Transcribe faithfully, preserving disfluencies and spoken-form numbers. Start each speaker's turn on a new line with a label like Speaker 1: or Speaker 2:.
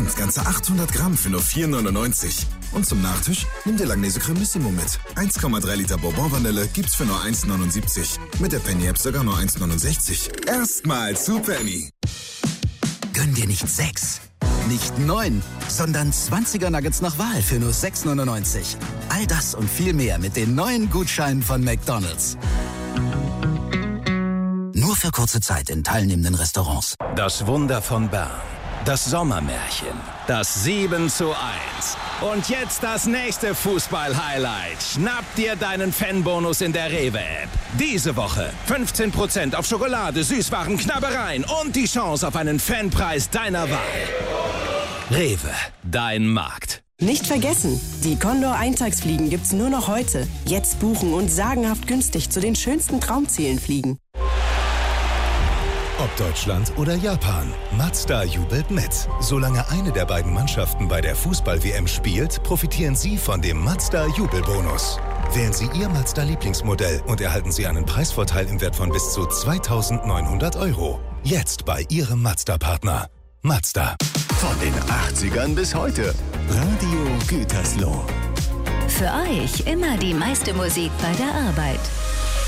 Speaker 1: Rind, ganze achthundert Gramm für nur vier neunundneunzig. Und zum Nachtisch, nimm dir Langnese Cremissimo mit. eins Komma drei Liter Bourbon-Vanille gibt's für nur eins neunundsiebzig. Mit der Penny-App sogar nur eins neunundsechzig. Erstmal zu Penny.
Speaker 2: Gönn dir nicht sechs, nicht neun, sondern zwanziger Nuggets nach Wahl für nur sechs neunundneunzig. All das und viel mehr mit den neuen Gutscheinen von McDonald's. Nur für kurze Zeit in teilnehmenden Restaurants.
Speaker 3: Das Wunder von Bern. Das Sommermärchen. Das sieben zu eins. Und jetzt das nächste Fußball-Highlight. Schnapp dir deinen Fanbonus in der Rewe-App. Diese Woche fünfzehn Prozent auf Schokolade, Süßwaren, Knabbereien und die Chance auf einen Fanpreis deiner Wahl. Rewe, dein Markt.
Speaker 4: Nicht vergessen, die Condor Eintagsfliegen gibt's nur noch heute. Jetzt buchen und sagenhaft günstig zu den schönsten Traumzielen fliegen.
Speaker 5: Ob Deutschland oder Japan, Mazda jubelt mit. Solange eine der beiden Mannschaften bei der Fußball-W M spielt, profitieren Sie von dem Mazda-Jubelbonus. Wählen Sie Ihr Mazda-Lieblingsmodell und erhalten Sie einen Preisvorteil im Wert von bis zu zweitausendneunhundert Euro. Jetzt bei Ihrem Mazda-Partner. Mazda.
Speaker 6: Von den achtzigern bis heute. Radio Gütersloh.
Speaker 7: Für euch immer die meiste Musik bei der Arbeit.